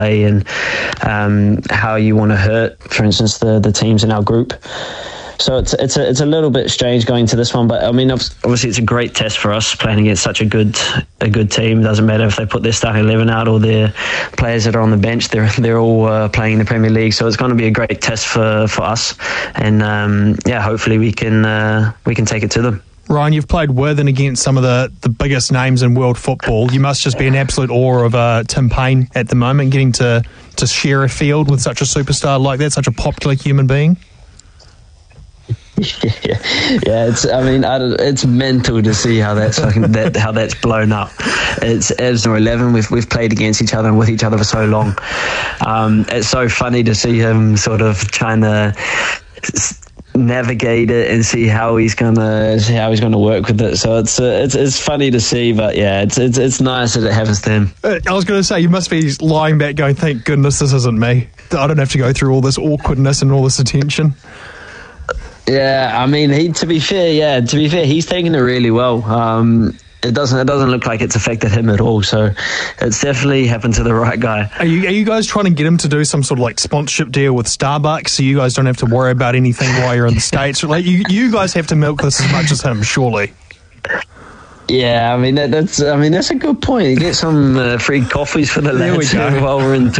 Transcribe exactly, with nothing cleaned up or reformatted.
and um, how you want to hurt, for instance, the the teams in our group. So it's it's a, it's a little bit strange going to this one, but I mean, obviously it's a great test for us playing against such a good a good team. Doesn't matter if they put their starting eleven out or their players that are on the bench. They're they're all uh, playing in the Premier League, so it's going to be a great test for, for us. And um, yeah, hopefully we can uh, we can take it to them. Ryan, you've played with and against some of the, the biggest names in world football. You must just be in absolute awe of uh, Tim Payne at the moment, getting to, to share a field with such a superstar like that, such a popular human being. Yeah, yeah. It's. I mean, I don't, it's mental to see how that's fucking, that how that's blown up. It's as we're eleven. We've we've played against each other and with each other for so long. Um, it's so funny to see him sort of trying to navigate it and see how he's gonna see how he's gonna work with it. So it's uh, it's it's funny to see, but yeah, it's it's it's nice that it happens to him. I was going to say, you must be lying back, going, "Thank goodness this isn't me. I don't have to go through all this awkwardness and all this attention." Yeah, I mean, he. To be fair, yeah, to be fair, he's taken it really well. Um, it doesn't. It doesn't look like it's affected him at all. So, it's definitely happened to the right guy. Are you Are you guys trying to get him to do some sort of like sponsorship deal with Starbucks, so you guys don't have to worry about anything while you're in the States? Like, you, you guys have to milk this as much as him, surely. Yeah, I mean that, that's. I mean that's a good point. You get some uh, free coffees for the lads while we're in.